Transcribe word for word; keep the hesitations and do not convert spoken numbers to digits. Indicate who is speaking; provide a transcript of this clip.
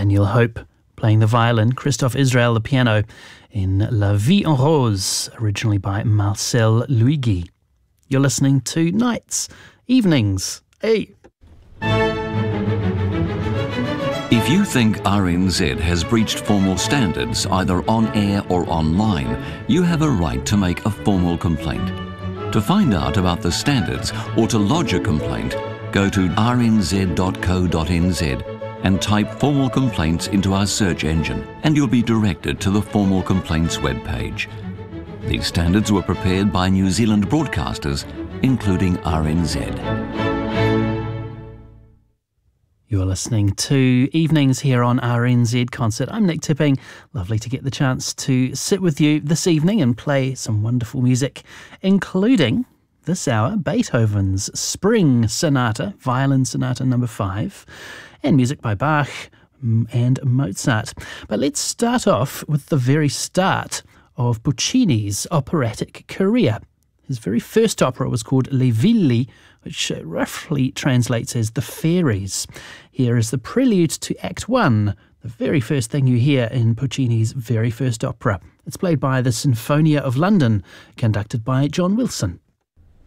Speaker 1: Daniel Hope playing the violin, Christophe Israel the piano in La Vie en Rose, originally by Marcel Luigi. You're listening to Nights, Evenings. Hey!
Speaker 2: If you think R N Z has breached formal standards, either on air or online, you have a right to make a formal complaint. To find out about the standards or to lodge a complaint, go to r n z dot co dot n z and type formal complaints into our search engine, and you'll be directed to the formal complaints webpage. These standards were prepared by New Zealand broadcasters, including R N Z.
Speaker 1: You are listening to Evenings here on R N Z Concert. I'm Nick Tipping. Lovely to get the chance to sit with you this evening and play some wonderful music, including this hour, Beethoven's Spring Sonata, Violin Sonata number five, and music by Bach and Mozart. But let's start off with the very start of Puccini's operatic career. His very first opera was called Le Villi, which roughly translates as The Fairies. Here is the prelude to Act One, the very first thing you hear in Puccini's very first opera. It's played by the Sinfonia of London, conducted by John Wilson.